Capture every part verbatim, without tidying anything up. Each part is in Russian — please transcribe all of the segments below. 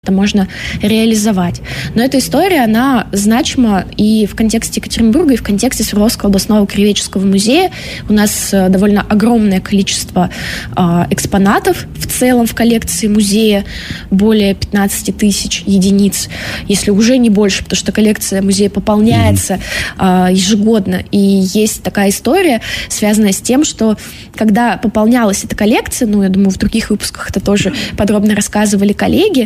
это можно реализовать. Но эта история, она значима и в контексте Екатеринбурга, и в контексте Свердловского областного краеведческого музея. У нас довольно огромное количество э, экспонатов в целом в коллекции музея, более пятнадцать тысяч единиц, если уже не больше, потому что коллекция музея пополняется э, ежегодно. И есть такая история, связанная с тем, что когда пополнялась эта коллекция, ну, я думаю, в других выпусках это тоже подробно рассказывали коллеги,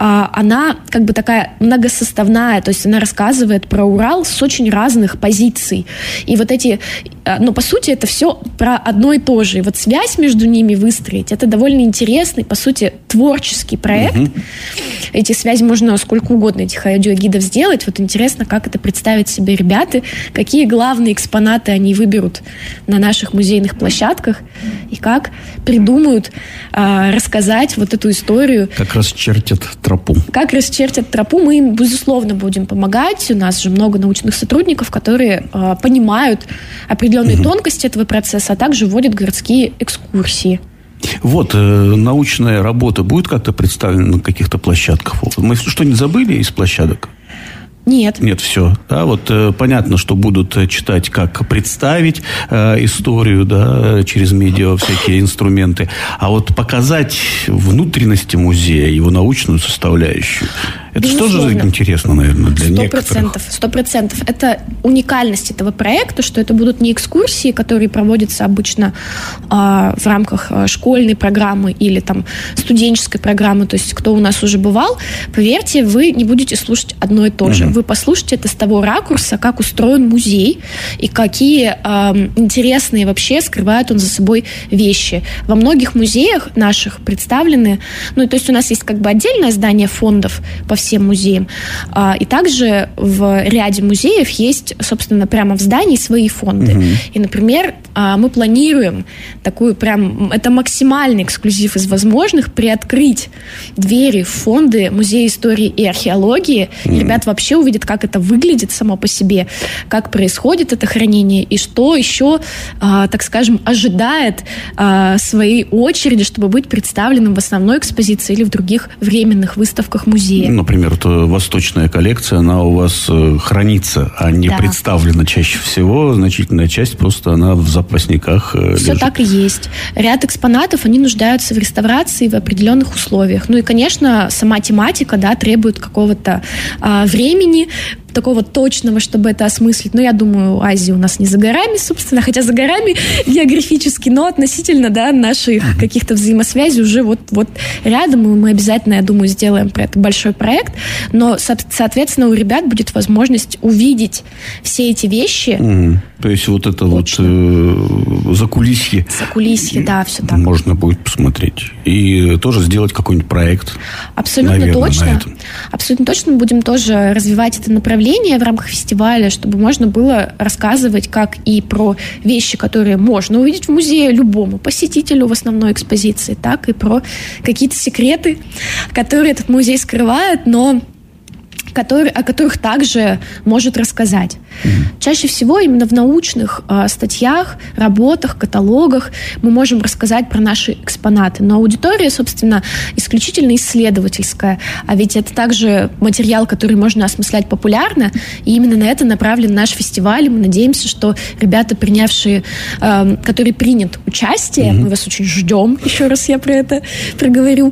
она как бы такая многосоставная, то есть она рассказывает про Урал с очень разных позиций. И вот эти, ну, по сути, это все про одно и то же. И вот связь между ними выстроить, это довольно интересный, по сути, творческий проект. Угу. Эти связи можно сколько угодно, этих аудиогидов сделать. Вот интересно, как это представить себе ребята, какие главные экспонаты они выберут на наших музейных площадках и как придумают а, рассказать вот эту историю. Как расчертят тропу. Как расчертят тропу, мы им, безусловно, будем помогать. У нас же много научных сотрудников, которые э, понимают определенные угу. тонкости этого процесса, а также вводят городские экскурсии. Вот, э, научная работа будет как-то представлена на каких-то площадках? Мы что-нибудь забыли из площадок? Нет. Нет, все. Да, вот э, понятно, что будут читать, как представить э, историю, да, через медиа, всякие инструменты. А вот показать внутренности музея, его научную составляющую, это же тоже интересно, наверное, для некоторых. Сто процентов. Это уникальность этого проекта, что это будут не экскурсии, которые проводятся обычно э, в рамках школьной программы или там студенческой программы, то есть кто у нас уже бывал, поверьте, вы не будете слушать одно и то же. Угу. Вы послушайте это с того ракурса, как устроен музей и какие э, интересные вообще скрывает он за собой вещи. Во многих музеях наших представлены, ну, то есть у нас есть как бы отдельное здание фондов по всем музеям, э, и также в ряде музеев есть, собственно, прямо в здании свои фонды. Угу. И, например, э, мы планируем такую прям, это максимальный эксклюзив из возможных, приоткрыть двери в фонды Музея истории и археологии. Угу. И ребят вообще увидят, как это выглядит само по себе, как происходит это хранение и что еще, э, так скажем, ожидает э, своей очереди, чтобы быть представленным в основной экспозиции или в других временных выставках музея. Например, вот восточная коллекция, она у вас хранится, а не да. представлена чаще всего. Значительная часть просто она в запасниках лежит. Все так и есть. Ряд экспонатов, они нуждаются в реставрации в определенных условиях. Ну и, конечно, сама тематика, да, требует какого-то э, времени, такого точного, чтобы это осмыслить. Но я думаю, Азия у нас не за горами, собственно, хотя за горами географически, но относительно, да, наших каких-то взаимосвязей уже вот, вот рядом, и мы обязательно, я думаю, сделаем про это большой проект, но, соответственно, у ребят будет возможность увидеть все эти вещи. Mm. То есть вот это точно. вот э, закулисье. Закулисье, да, все так. Можно будет посмотреть. И тоже сделать какой-нибудь проект. Абсолютно наверное, точно. Абсолютно точно мы будем тоже развивать это направление в рамках фестиваля, чтобы можно было рассказывать как и про вещи, которые можно увидеть в музее любому посетителю в основной экспозиции, так и про какие-то секреты, которые этот музей скрывает, но Который, о которых также может рассказать. Mm-hmm. Чаще всего именно в научных э, статьях, работах, каталогах мы можем рассказать про наши экспонаты. Но аудитория, собственно, исключительно исследовательская. А ведь это также материал, который можно осмыслять популярно. И именно на это направлен наш фестиваль. И мы надеемся, что ребята, принявшие, э, которые принят участие, mm-hmm. мы вас очень ждем, еще раз я про это проговорю,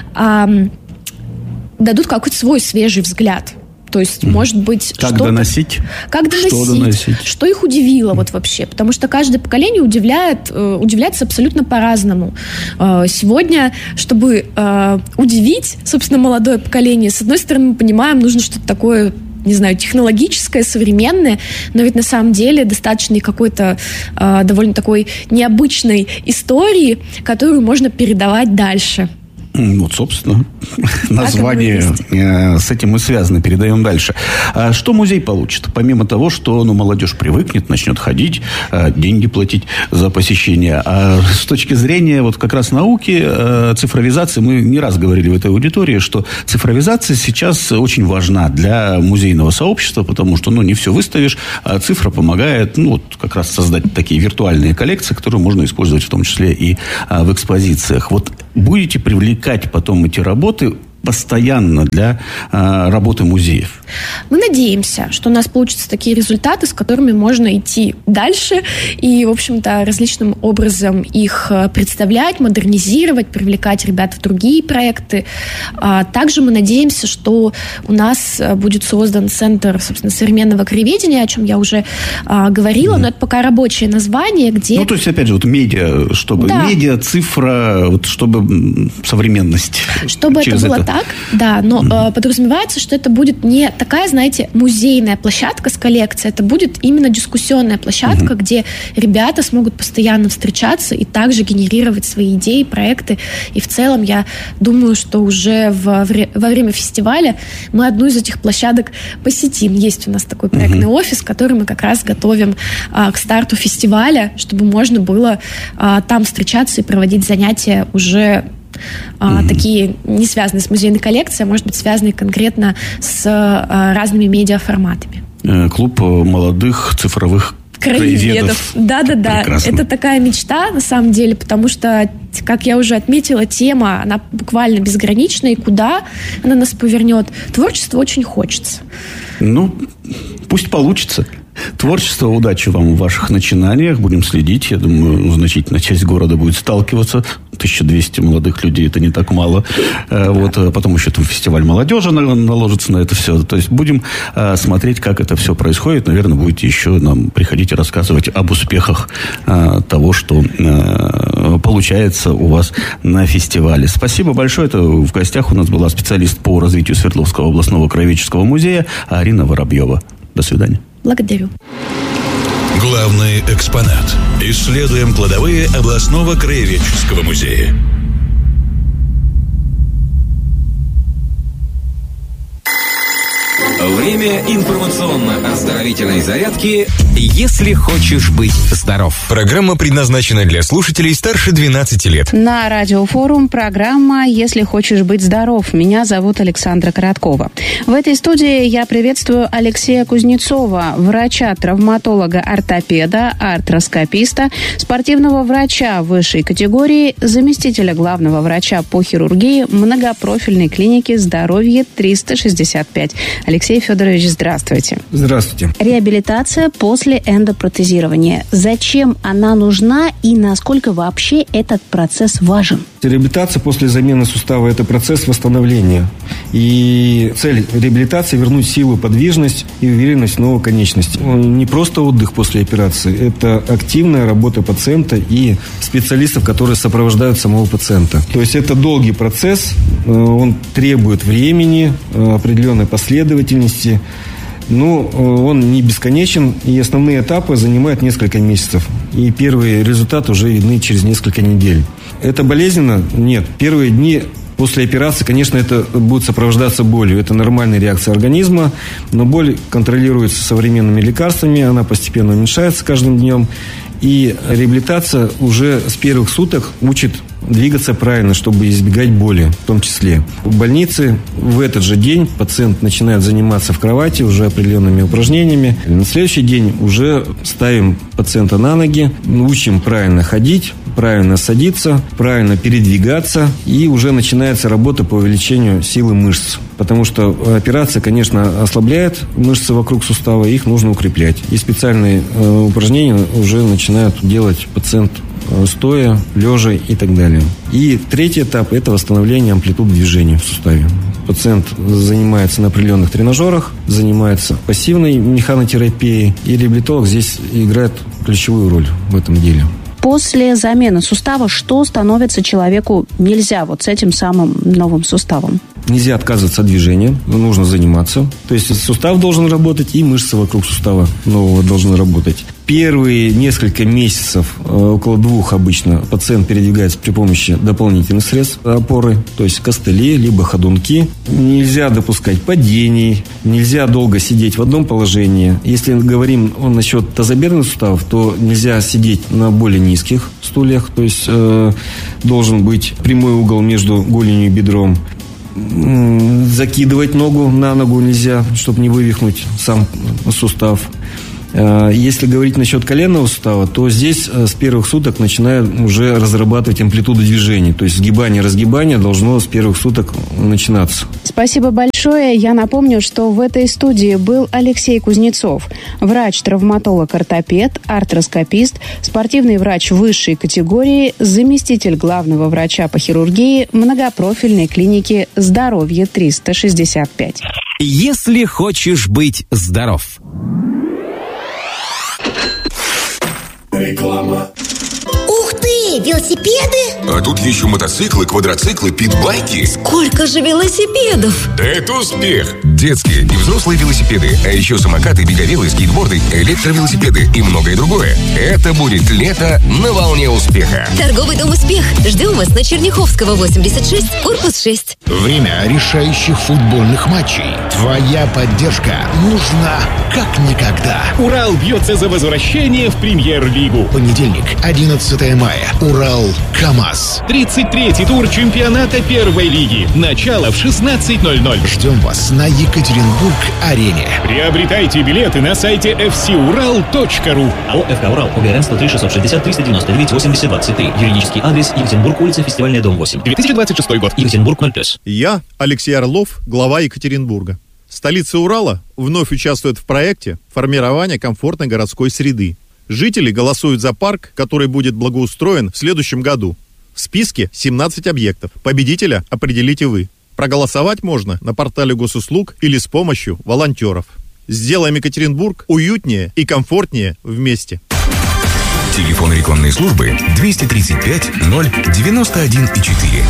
э, дадут какой-то свой свежий взгляд. То есть, mm-hmm. может быть, как что-то... доносить? Как доносить? Что доносить? Что их удивило вот вообще? Потому что каждое поколение удивляет, э, удивляется абсолютно по-разному. Э, сегодня, чтобы э, удивить, собственно, молодое поколение, с одной стороны, мы понимаем, нужно что-то такое, не знаю, технологическое, современное, но ведь на самом деле достаточно и какой-то э, довольно такой необычной истории, которую можно передавать дальше. Вот, собственно, название с этим и связано. Передаем дальше. А что музей получит? Помимо того, что ну, молодежь привыкнет, начнет ходить, деньги платить за посещение. А с точки зрения вот как раз науки, цифровизации, мы не раз говорили в этой аудитории, что цифровизация сейчас очень важна для музейного сообщества, потому что ну, не все выставишь, а цифра помогает ну, вот, как раз создать такие виртуальные коллекции, которые можно использовать в том числе и в экспозициях. Вот будете привлекать потом эти работы постоянно для э, работы музеев? Мы надеемся, что у нас получатся такие результаты, с которыми можно идти дальше и, в общем-то, различным образом их представлять, модернизировать, привлекать ребят в другие проекты. Также мы надеемся, что у нас будет создан Центр, собственно, современного краеведения, о чем я уже говорила, mm. но это пока рабочее название, где... Ну, то есть, опять же, вот медиа, чтобы да. медиа, цифра, вот чтобы современность. Чтобы это было это... так, да, но mm. подразумевается, что это будет не такая, знаете, музейная площадка с коллекцией, это будет именно дискуссионная площадка, mm-hmm. где ребята смогут постоянно встречаться и также генерировать свои идеи, проекты. И в целом я думаю, что уже во, вре- во время фестиваля мы одну из этих площадок посетим. Есть у нас такой проектный mm-hmm. офис, который мы как раз готовим а, к старту фестиваля, чтобы можно было а, там встречаться и проводить занятия уже Mm-hmm. такие не связанные с музейной коллекцией, а может быть связанные конкретно с а, разными медиаформатами. Клуб молодых цифровых краеведов. Да-да-да. Это такая мечта, на самом деле, потому что, как я уже отметила, тема, она буквально безгранична, и куда она нас повернет. Творчество очень хочется. Ну, пусть получится. Творчество, удачи вам в ваших начинаниях. Будем следить. Я думаю, значительная часть города будет сталкиваться. тысяча двести молодых людей – это не так мало. Вот, потом еще там фестиваль молодежи наложится на это все. То есть будем смотреть, как это все происходит. Наверное, будете еще нам приходить и рассказывать об успехах того, что получается у вас на фестивале. Спасибо большое. Это в гостях у нас была специалист по развитию Свердловского областного краеведческого музея Арина Воробьева. До свидания. Благодарю. Главный экспонат. Исследуем кладовые областного краеведческого музея. Время информационно-оздоровительной зарядки «Если хочешь быть здоров». Программа предназначена для слушателей старше двенадцати лет. На Радиофорум программа «Если хочешь быть здоров». Меня зовут Александра Короткова. В этой студии я приветствую Алексея Кузнецова, врача-травматолога, ортопеда, артроскописта, спортивного врача высшей категории, заместителя главного врача по хирургии многопрофильной клиники «Здоровье триста шестьдесят пять». Алексей Федорович, здравствуйте. Здравствуйте. Реабилитация после эндопротезирования. Зачем она нужна и насколько вообще этот процесс важен? Реабилитация после замены сустава – это процесс восстановления. И цель реабилитации – вернуть силу, подвижность и уверенность в новой конечности. Не просто отдых после операции, это активная работа пациента и специалистов, которые сопровождают самого пациента. То есть это долгий процесс, он требует времени, определенной последовательности. Но он не бесконечен, и основные этапы занимают несколько месяцев. И первые результаты уже видны через несколько недель. Это болезненно? Нет. Первые дни после операции, конечно, это будет сопровождаться болью. Это нормальная реакция организма, но боль контролируется современными лекарствами, она постепенно уменьшается каждым днем. И реабилитация уже с первых суток учит двигаться правильно, чтобы избегать боли в том числе. В больнице в этот же день пациент начинает заниматься в кровати уже определенными упражнениями. На следующий день уже ставим пациента на ноги, учим правильно ходить, правильно садиться, правильно передвигаться, и уже начинается работа по увеличению силы мышц. Потому что операция, конечно, ослабляет мышцы вокруг сустава, их нужно укреплять. И специальные э, упражнения уже начинают делать пациент стоя, лежа и так далее. И третий этап – это восстановление амплитуд движения в суставе. Пациент занимается на определенных тренажерах, занимается пассивной механотерапией, и реабилитолог здесь играет ключевую роль в этом деле. После замены сустава что становится человеку нельзя вот с этим самым новым суставом? Нельзя отказываться от движения, нужно заниматься. То есть сустав должен работать, и мышцы вокруг сустава нового должны работать. Первые несколько месяцев, около двух обычно, пациент передвигается при помощи дополнительных средств опоры, то есть костыли, либо ходунки. Нельзя допускать падений, нельзя долго сидеть в одном положении. Если говорим насчет тазобедренных суставов, то нельзя сидеть на более низких стульях, то есть э, должен быть прямой угол между голенью и бедром. Закидывать ногу на ногу нельзя, чтобы не вывихнуть сам сустав. Если говорить насчет коленного сустава, то здесь с первых суток начинают уже разрабатывать амплитуду движений. То есть сгибание-разгибание должно с первых суток начинаться. Спасибо большое. Я напомню, что в этой студии был Алексей Кузнецов, врач-травматолог-ортопед, артроскопист, спортивный врач высшей категории, заместитель главного врача по хирургии многопрофильной клиники «Здоровье триста шестьдесят пять». Если хочешь быть здоров. Реклама. Ух ты, велосипеды? А тут еще мотоциклы, квадроциклы, питбайки. Сколько же велосипедов? Это успех! Детские и взрослые велосипеды, а еще самокаты, беговелы, скейтборды, электровелосипеды и многое другое. Это будет лето на волне успеха. Торговый дом «Успех». Ждем вас на Черняховского, восемьдесят шесть, корпус шесть. Время решающих футбольных матчей. Твоя поддержка нужна как никогда. Урал бьется за возвращение в премьер-лигу. Понедельник, одиннадцатое мая. Урал КамАЗ. тридцать третий тур чемпионата первой лиги. Начало в шестнадцать ноль ноль. Ждем вас на Екатеринбург-арене. Приобретайте билеты на сайте эф си урал точка ру. АО «ФК Урал», ОГРН сто три шестьсот шестьдесят триста девяносто девять восемьдесят двадцать три. Юридический адрес: Екатеринбург, улица Фестивальная, дом восемь. две тысячи двадцать шестой год. Екатеринбург, ноль плюс. Я, Алексей Орлов, глава Екатеринбурга. Столица Урала вновь участвует в проекте формирования комфортной городской среды. Жители голосуют за парк, который будет благоустроен в следующем году. В списке семнадцать объектов. Победителя определите вы. Проголосовать можно на портале госуслуг или с помощью волонтеров. Сделаем Екатеринбург уютнее и комфортнее вместе. Телефон рекламной службы двести тридцать пять ноль девяносто один четыре.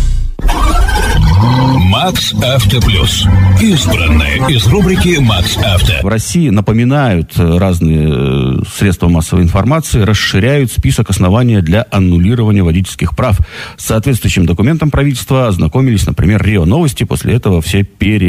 Макс Авто Плюс. Избранное из рубрики Макс Авто. В России напоминают разные средства массовой информации, расширяют список оснований для аннулирования водительских прав. С соответствующим документом правительства ознакомились, например, РИО Новости. После этого все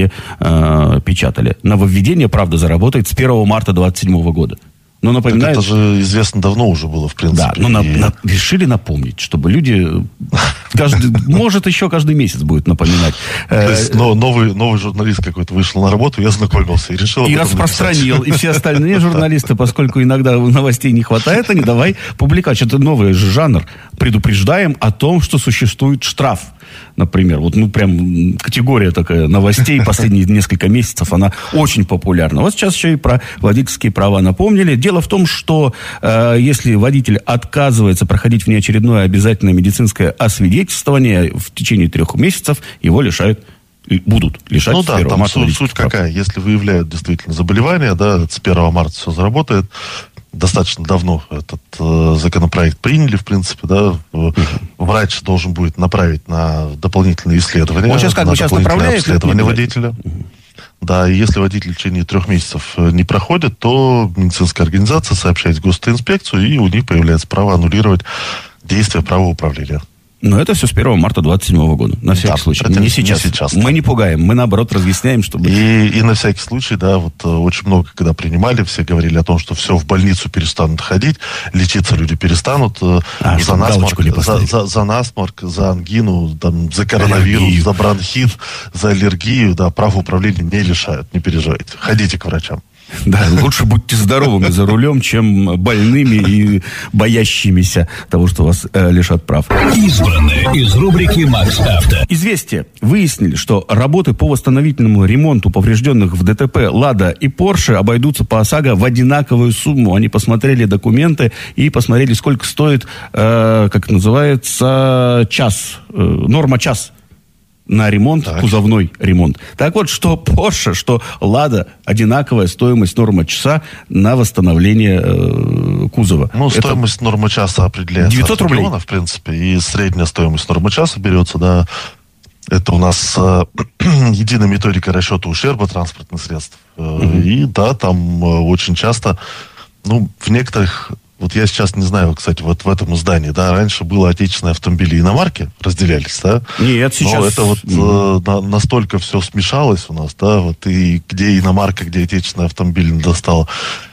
перепечатали. Нововведение, правда, заработает с первого марта двадцать седьмого года. Но напоминает... Так это же известно давно уже было, в принципе. Да, но на, на, решили напомнить, чтобы люди... Каждый, может, еще каждый месяц будет напоминать. То есть но, новый, новый журналист какой-то вышел на работу, я знакомился и решил... И распространил. Написать. И все остальные журналисты, поскольку иногда новостей не хватает, они давай публиковать. Это новый жанр. Предупреждаем о том, что существует штраф. Например, вот ну прям категория такая новостей последние несколько месяцев, она очень популярна. Вот сейчас еще и про водительские права напомнили. Дело в том, что э, если водитель отказывается проходить внеочередное обязательное медицинское освидетельствование, в течение трех месяцев его лишают, будут лишать. Ну да, там суть, суть какая. Если выявляют действительно заболевание, да, с первого марта все заработает. Достаточно давно этот э, законопроект приняли, в принципе, да. Uh-huh. Врач должен будет направить на дополнительные исследования. Он сейчас как бы сейчас направляет обследование водителя. Uh-huh. Да, и если водитель в течение трех месяцев не проходит, то медицинская организация сообщает в госинспекцию, и у них появляется право аннулировать действия правоуправления. Но это все с первого марта двадцать седьмого года. На всякий да, случай. Не, не сейчас. сейчас Мы да. не пугаем, мы наоборот разъясняем, чтобы... И, и на всякий случай, да, вот очень много, когда принимали, все говорили о том, что все, в больницу перестанут ходить, лечиться люди перестанут. А, за, насморк, за, за, за насморк, за ангину, там, за коронавирус, аллергию. За бронхит, за аллергию, да, правоуправления не лишают, не переживайте. Ходите к врачам. Да, лучше будьте здоровыми за рулем, чем больными и боящимися того, что вас э, лишат прав. Избранное из рубрики «Макс Авто». Известия. Выяснили, что работы по восстановительному ремонту поврежденных в ДТП «Лада» и «Порше» обойдутся по ОСАГО в одинаковую сумму. Они посмотрели документы и посмотрели, сколько стоит, э, как называется, час, э, норма час. На ремонт, так. Кузовной ремонт. Так вот, что Porsche, что Lada, одинаковая стоимость нормы часа на восстановление э, кузова. Ну, это стоимость нормы часа определяется девятьсот рублей, в принципе, и средняя стоимость нормы часа берется, да. Это у нас э, единая методика расчета ущерба транспортных средств. Э, mm-hmm. И да, там э, очень часто, ну, в некоторых... Вот я сейчас не знаю, кстати, вот в этом здании, да, раньше было отечественные автомобили и иномарки разделялись, да? Нет, сейчас... Но это вот mm-hmm. э, на, настолько все смешалось у нас, да, вот и где иномарка, где отечественный автомобиль достал,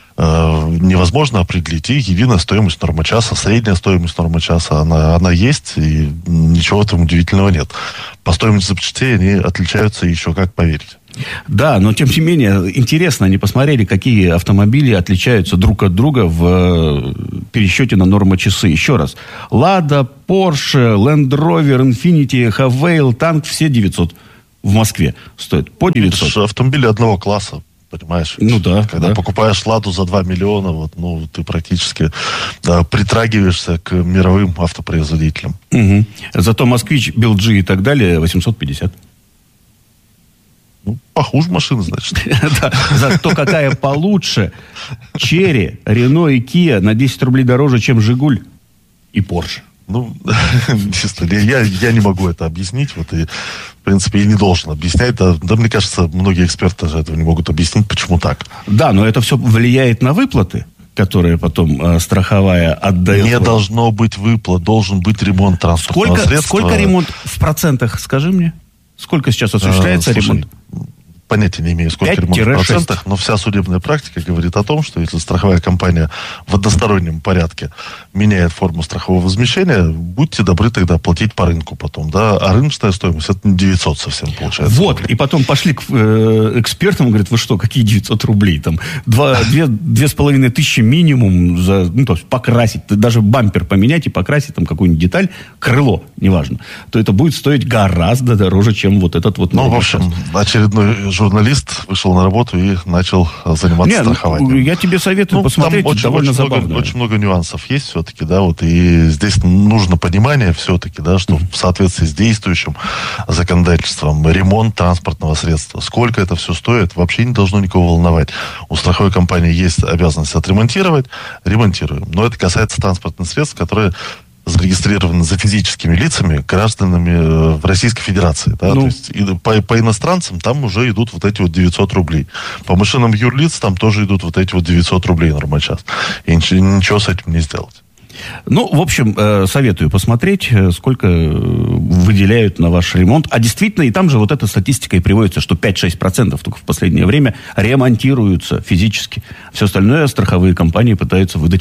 э, невозможно определить. И единая стоимость нормы часа, средняя стоимость нормы часа, она, она есть, и ничего в этом удивительного нет. По стоимости запчастей они отличаются еще, как поверить. Да, но тем не менее, интересно, они посмотрели, какие автомобили отличаются друг от друга в пересчете на нормочасы. Еще раз. Лада, Porsche, Land Rover, Infiniti, Havail, танк, все девятьсот в Москве стоят. По девятьсот. Это автомобили одного класса. Понимаешь? Ну да. Когда да. покупаешь «Ладу» за два миллиона, вот, ну, ты практически да, притрагиваешься к мировым автопроизводителям. Угу. Зато «Москвич», «Эл джи» и так далее восемьсот пятьдесят. Ну, похуже машины, значит. Да. Зато какая получше. «Черри», «Рено» и «Киа» на десять рублей дороже, чем «Жигуль» и «Порше». Ну, я, я не могу это объяснить, вот, и, в принципе, и не должен объяснять. Да, да, мне кажется, многие эксперты даже этого не могут объяснить, почему так. Да, но это все влияет на выплаты, которые потом э, страховая отдает. Не должно быть выплат, должен быть ремонт транспортного сколько, средства. Сколько ремонт в процентах, скажи мне? Сколько сейчас осуществляется а, слушай, ремонт? Понятия не имею, сколько ремонт в процентах, но вся судебная практика говорит о том, что если страховая компания в одностороннем порядке меняет форму страхового возмещения, будьте добры тогда платить по рынку потом, да, а рыночная стоимость это не девятьсот совсем получается. Вот, и потом пошли к э, экспертам и говорят, вы что, какие девятьсот рублей, там, два, две, две с половиной тысячи минимум за, ну, то есть покрасить, даже бампер поменять и покрасить там какую-нибудь деталь, крыло, неважно, то это будет стоить гораздо дороже, чем вот этот вот. Ну, в общем, очередной журналист вышел на работу и начал заниматься Нет, страхованием. Я тебе советую ну, посмотреть, очень, довольно очень забавно. Много, очень много нюансов есть все-таки, да, вот, и здесь нужно понимание все-таки, да, что в соответствии с действующим законодательством ремонт транспортного средства, сколько это все стоит, вообще не должно никого волновать. У страховой компании есть обязанность отремонтировать, ремонтируем. Но это касается транспортных средств, которые зарегистрированы за физическими лицами, гражданами в Российской Федерации. Да? Ну, То есть и по, по иностранцам там уже идут вот эти вот девятьсот рублей. По машинам юрлиц там тоже идут вот эти вот девятьсот рублей нормочас. И ничего, ничего с этим не сделать. Ну, в общем, советую посмотреть, сколько выделяют на ваш ремонт. А действительно, и там же вот эта статистика и приводится, что пять-шесть процентов только в последнее время ремонтируются физически. Все остальное страховые компании пытаются выдать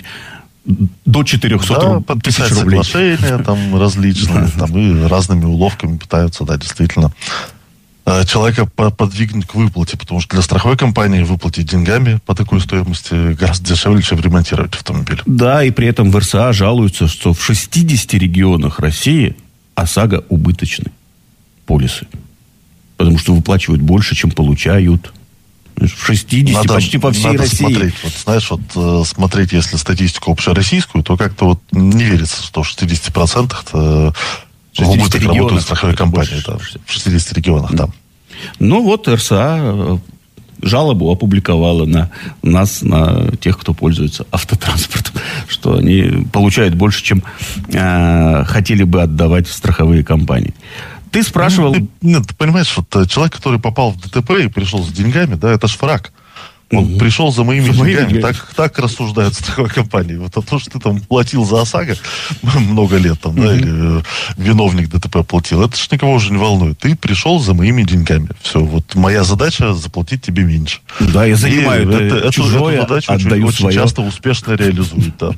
до четырехсот да, руб... тысяч рублей. Соглашения там различные, там и разными уловками пытаются, да, действительно, человека подвигнуть к выплате, потому что для страховой компании выплатить деньгами по такой стоимости гораздо дешевле, чем ремонтировать автомобиль. Да, и при этом в эр эс а жалуются, что в шестидесяти регионах России ОСАГО убыточны полисы, потому что выплачивают больше, чем получают. В шестидесяти, надо, почти по всей надо России. Смотреть, вот, знаешь, вот э, смотреть, если статистику общероссийскую, то как-то вот не верится, что в шестидесяти процентах в убыток работают страховые компании. Да, в шестидесяти регионах, да. Ну вот эр эс а жалобу опубликовала на нас, на тех, кто пользуется автотранспортом, что они получают больше, чем э, хотели бы отдавать в страховые компании. Ты спрашивал... Ну, ты, нет, ты понимаешь, вот человек, который попал в ДТП и пришел с деньгами, да, это ж враг. Он угу. пришел за моими за деньгами. деньгами. Так, так рассуждают страховые компании. Вот а то, что ты там платил за ОСАГО много лет, там, угу. да, или виновник ДТП платил, это ж никого уже не волнует. Ты пришел за моими деньгами. Все, вот моя задача заплатить тебе меньше. Да, я занимаю это, это, чужое, эту задачу отдаю очень, свое. очень часто успешно реализуют, да.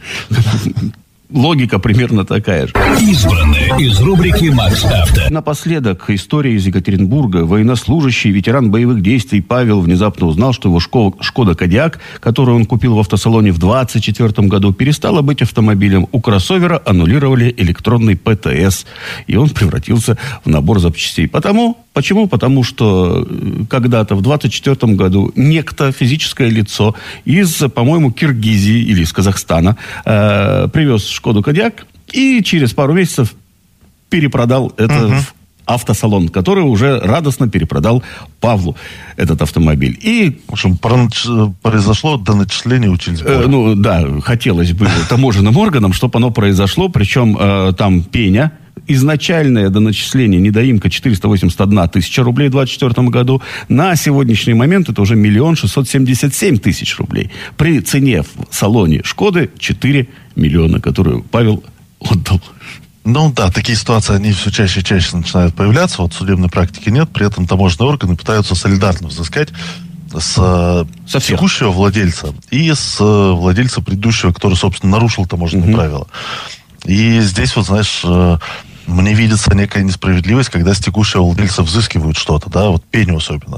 Логика примерно такая же. Избранное из рубрики «Макс Авто». Напоследок, история из Екатеринбурга. Военнослужащий, ветеран боевых действий Павел внезапно узнал, что его «Шкода Кодиак», которую он купил в автосалоне в двадцать четвёртом году, перестала быть автомобилем. У кроссовера аннулировали электронный пэ тэ эс, и он превратился в набор запчастей. Потому, почему? Потому что когда-то в двадцать четвёртом году некто, физическое лицо из, по-моему, Киргизии или из Казахстана э, привез Шкоду Кодиак и через пару месяцев перепродал это uh-huh. в автосалон, который уже радостно перепродал Павлу этот автомобиль. И, в общем, произошло доначисление учительства. Э, ну, да, хотелось бы таможенным органам, чтобы оно произошло, причем э, там пеня. Изначальное доначисление, недоимка четыреста восемьдесят одна тысяча рублей в двадцать четвёртом году. На сегодняшний момент это уже миллион шестьсот семьдесят семь тысяч рублей. При цене в салоне Шкоды четыре миллиона, которую Павел отдал. Ну да, такие ситуации, они все чаще и чаще начинают появляться. Вот судебной практики нет, при этом таможенные органы пытаются солидарно взыскать с Со текущего владельца и с владельца предыдущего, который, собственно, нарушил таможенные mm-hmm. правила. И здесь, вот, знаешь, мне видится некая несправедливость, когда с текущего владельца взыскивают что-то, да, вот пеню особенно.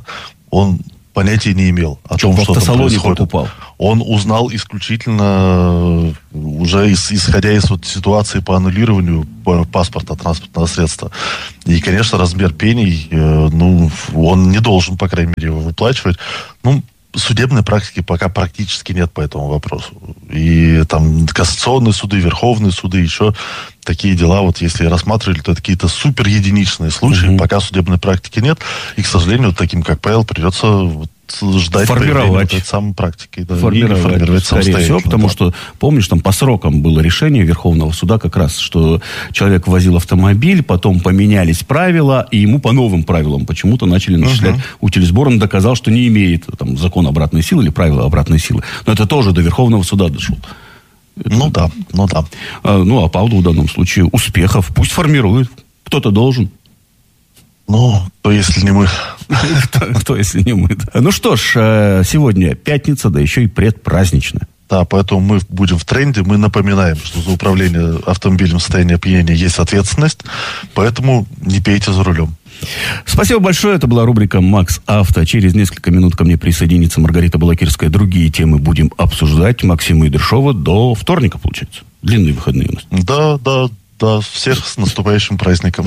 он понятия не имел о Что том, в что там автосалоне происходит. покупал? Он узнал исключительно уже из, исходя из вот ситуации по аннулированию паспорта транспортного средства. И, конечно, размер пений, э, ну, он не должен, по крайней мере, его выплачивать. Ну, судебной практики пока практически нет по этому вопросу. И там кассационные суды, верховные суды, еще такие дела, вот если рассматривали, то это какие-то супер единичные случаи, mm-hmm. пока судебной практики нет. И, к сожалению, вот таким, как Павел, придется вот ждать формировать этой самой практики. Да, формировать, или формировать скорее всего, потому да. что, помнишь, там по срокам было решение Верховного суда как раз, что человек возил автомобиль, потом поменялись правила, и ему по новым правилам почему-то начали начислять uh-huh. утилизбор. Он доказал, что не имеет там, закон обратной силы или правила обратной силы. Но это тоже до Верховного суда дошло. Это, ну да, ну да. А, ну, а Павлу в данном случае успехов. Пусть формирует. Кто-то должен. Ну, то если не мы. Кто, если не мы. Ну что ж, сегодня пятница, да еще и предпраздничная. Да, поэтому мы будем в тренде. Мы напоминаем, что за управление автомобилем в состоянии опьянения есть ответственность. Поэтому не пейте за рулем. Спасибо большое. Это была рубрика «Макс Авто». Через несколько минут ко мне присоединится Маргарита Балакирская. Другие темы будем обсуждать. Максима Идыршова до вторника, получается. Длинные выходные у нас. Да, да, да. Всех с наступающим праздником.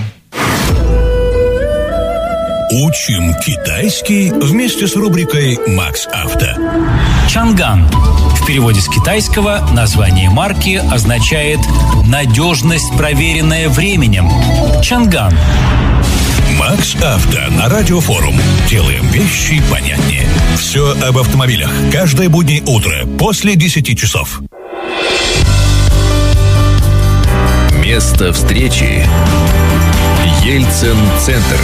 Учим китайский вместе с рубрикой «Макс Авто». Чанган. В переводе с китайского название марки означает «надежность, проверенная временем». Чанган. «Макс Авто» на Радиофорум. Делаем вещи понятнее. Все об автомобилях. Каждое буднее утро после десяти часов. Место встречи. Ельцин-центр.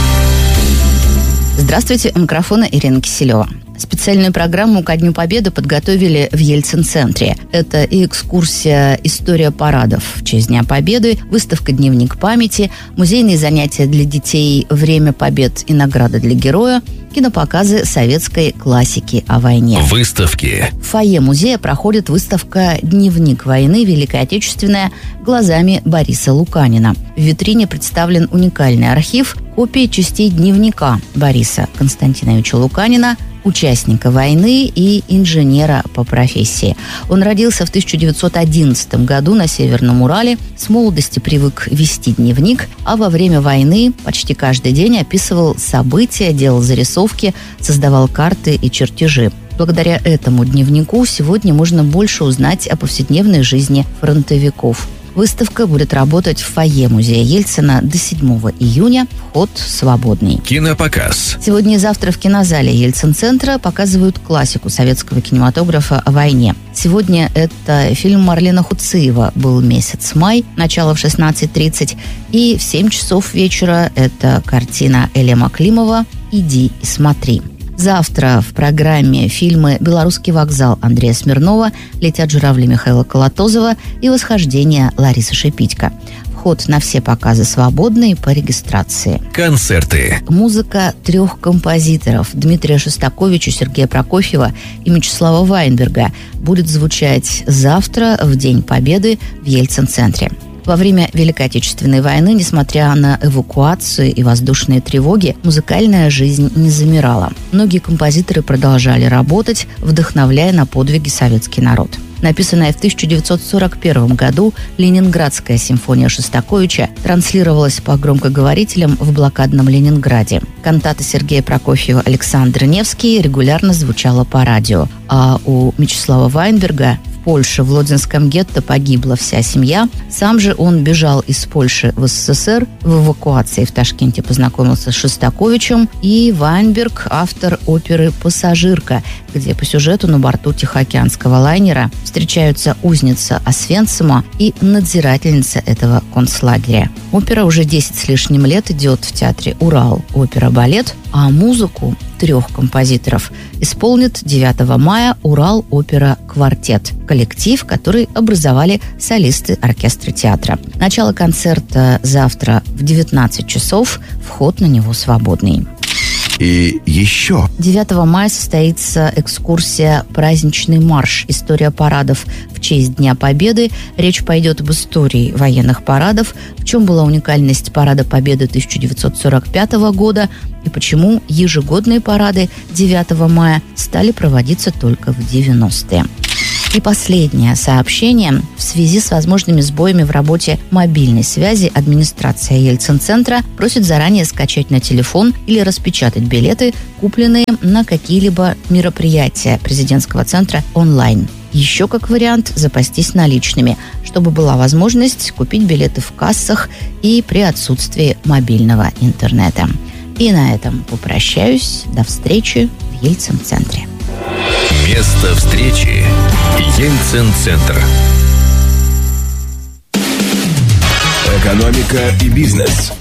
Здравствуйте, у микрофона Ирина Киселева. Специальную программу ко Дню Победы подготовили в Ельцин-центре. Это и экскурсия «История парадов» в честь Дня Победы, выставка «Дневник памяти», музейные занятия для детей «Время побед и награды для героя», кинопоказы советской классики о войне. Выставки. В фойе музея проходит выставка «Дневник войны. Великая Отечественная. Глазами Бориса Луканина». В витрине представлен уникальный архив копий частей дневника Бориса Константиновича Луканина, участника войны и инженера по профессии. Он родился в тысяча девятьсот одиннадцатом году на Северном Урале, с молодости привык вести дневник, а во время войны почти каждый день описывал события, делал зарисовки, создавал карты и чертежи. Благодаря этому дневнику сегодня можно больше узнать о повседневной жизни фронтовиков. Выставка будет работать в фойе музея Ельцина до седьмого июня. Вход свободный. Кинопоказ. Сегодня и завтра в кинозале Ельцин-центра показывают классику советского кинематографа о войне. Сегодня это фильм Марлена Хуциева «Был месяц май», начало в шестнадцать тридцать. И в семь часов вечера это картина Элема Климова «Иди и смотри». Завтра в программе фильмы «Белорусский вокзал» Андрея Смирнова, «Летят журавли» Михаила Колотозова и «Восхождение» Ларисы Шипитько. Вход на все показы свободный по регистрации. Концерты. Музыка трех композиторов Дмитрия Шостаковича, Сергея Прокофьева и Мячеслава Вайнберга будет звучать завтра в День Победы в Ельцин-центре. Во время Великой Отечественной войны, несмотря на эвакуацию и воздушные тревоги, музыкальная жизнь не замирала. Многие композиторы продолжали работать, вдохновляя на подвиги советский народ. Написанная в тысяча девятьсот сорок первом году «Ленинградская симфония» Шостаковича транслировалась по громкоговорителям в блокадном Ленинграде. Кантата Сергея Прокофьева «Александр Невский» регулярно звучала по радио, а у Мячеслава Вайнберга в Польше, в Лодзинском гетто погибла вся семья. Сам же он бежал из Польши в СССР. В эвакуации в Ташкенте познакомился с Шостаковичем. И Вайнберг – автор оперы «Пассажирка», где по сюжету на борту Тихоокеанского лайнера встречаются узница Освенцима и надзирательница этого концлагеря. Опера уже десять с лишним лет идет в театре «Урал» опера-балет, а музыку трех композиторов исполнит девятого мая «Урал опера квартет», коллектив, который образовали солисты оркестра театра. Начало концерта завтра в девятнадцать часов, вход на него свободный. и еще. девятого мая состоится экскурсия «Праздничный марш. История парадов в честь Дня Победы». Речь пойдет об истории военных парадов, в чем была уникальность Парада Победы тысяча девятьсот сорок пятого года и почему ежегодные парады девятого мая стали проводиться только в девяностые. И последнее сообщение. В связи с возможными сбоями в работе мобильной связи администрация Ельцин-центра просит заранее скачать на телефон или распечатать билеты, купленные на какие-либо мероприятия президентского центра онлайн. Еще как вариант запастись наличными, чтобы была возможность купить билеты в кассах и при отсутствии мобильного интернета. И на этом попрощаюсь. До встречи в Ельцин-центре. Место встречи Ельцин-центр. Экономика и бизнес.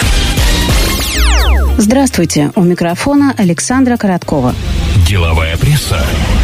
Здравствуйте. У микрофона Александра Короткова. Деловая пресса.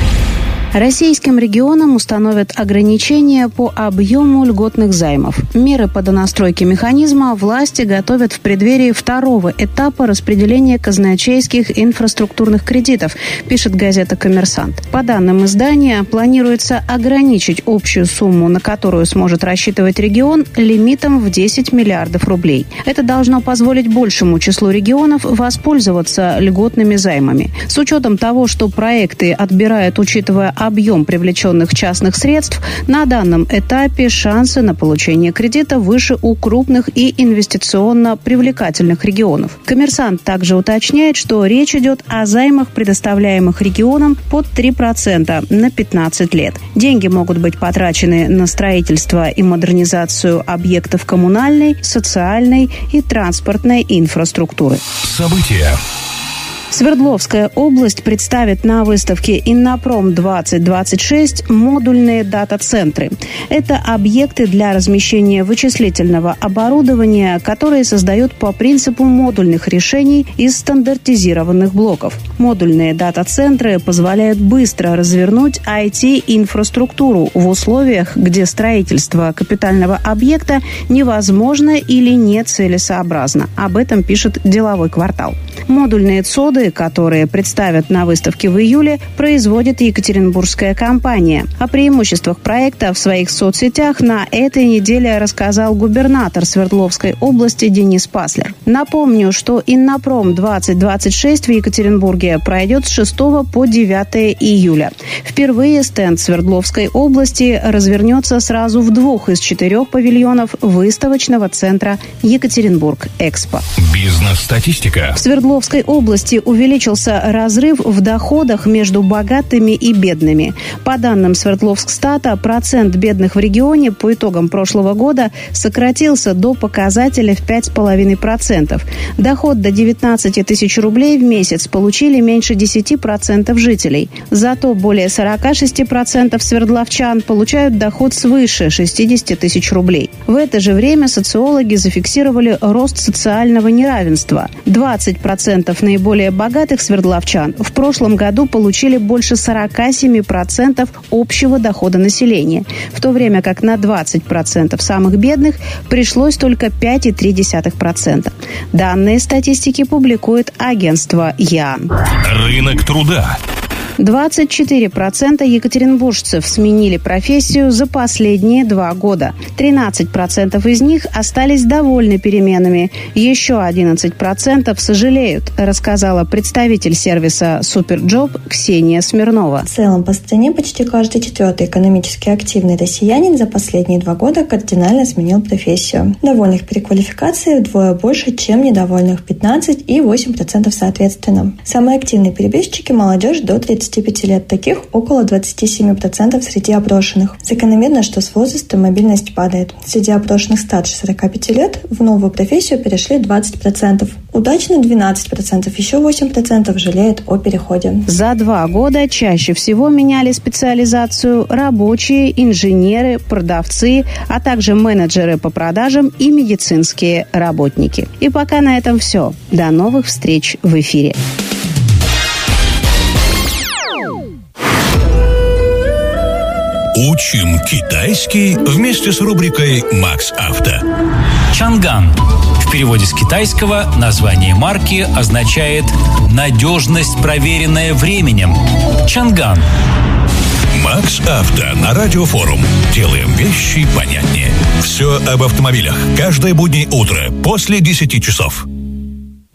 Российским регионам установят ограничения по объему льготных займов. Меры по донастройке механизма власти готовят в преддверии второго этапа распределения казначейских инфраструктурных кредитов, пишет газета «Коммерсант». По данным издания, планируется ограничить общую сумму, на которую сможет рассчитывать регион, лимитом в десять миллиардов рублей. Это должно позволить большему числу регионов воспользоваться льготными займами. С учетом того, что проекты отбирают, учитывая объем привлеченных частных средств, на данном этапе шансы на получение кредита выше у крупных и инвестиционно привлекательных регионов. «Коммерсант» также уточняет, что речь идет о займах, предоставляемых регионам под три процента на пятнадцать лет. Деньги могут быть потрачены на строительство и модернизацию объектов коммунальной, социальной и транспортной инфраструктуры. События. Свердловская область представит на выставке «Иннопром двадцать двадцать шесть» модульные дата-центры. Это объекты для размещения вычислительного оборудования, которые создают по принципу модульных решений из стандартизированных блоков. Модульные дата-центры позволяют быстро развернуть ай ти-инфраструктуру в условиях, где строительство капитального объекта невозможно или нецелесообразно. Об этом пишет «Деловой квартал». Модульные ЦОДы, которые представят на выставке в июле, производит екатеринбургская компания. О преимуществах проекта в своих соцсетях на этой неделе рассказал губернатор Свердловской области Денис Паслер. Напомню, что «Иннопром двадцать двадцать шесть» в Екатеринбурге пройдет с шестого по девятое июля. Впервые стенд Свердловской области развернется сразу в двух из четырех павильонов выставочного центра «Екатеринбург-Экспо». Бизнес-статистика. В Свердловской области увеличился разрыв в доходах между богатыми и бедными. По данным Свердловскстата, процент бедных в регионе по итогам прошлого года сократился до показателя в пять целых пять десятых процента. Доход до девятнадцать тысяч рублей в месяц получили меньше десять процентов жителей. Зато более сорок шесть процентов свердловчан получают доход свыше шестьдесят тысяч рублей. В это же время социологи зафиксировали рост социального неравенства. двадцать процентов наиболее богатых свердловчан в прошлом году получили больше сорок семь процентов общего дохода населения, в то время как на двадцать процентов самых бедных пришлось только пять целых три десятых процента. Данные статистики публикует агентство ЯН. Рынок труда. двадцать четыре процента екатеринбуржцев сменили профессию за последние два года. тринадцать процентов из них остались довольны переменами. Еще одиннадцать процентов сожалеют, рассказала представитель сервиса «Суперджоп» Ксения Смирнова. В целом по стране почти каждый четвертый экономически активный россиянин за последние два года кардинально сменил профессию. Довольных переквалификацией вдвое больше, чем недовольных – пятнадцать и восемь процентов соответственно. Самые активные перебежчики – молодежь до тридцати пяти лет, таких около двадцать семь процентов среди опрошенных. Закономерно, что с возрастом мобильность падает. Среди опрошенных старше сорока пяти лет в новую профессию перешли двадцать процентов. Удачно двенадцать процентов, еще восемь процентов жалеют о переходе. За два года чаще всего меняли специализацию рабочие, инженеры, продавцы, а также менеджеры по продажам и медицинские работники. И пока на этом все. До новых встреч в эфире. Учим китайский вместе с рубрикой «Макс Авто». Чанган. В переводе с китайского название марки означает «надежность, проверенная временем». Чанган. Макс Авто на Радиофорум. Делаем вещи понятнее. Все об автомобилях. Каждое буднее утро после десяти часов.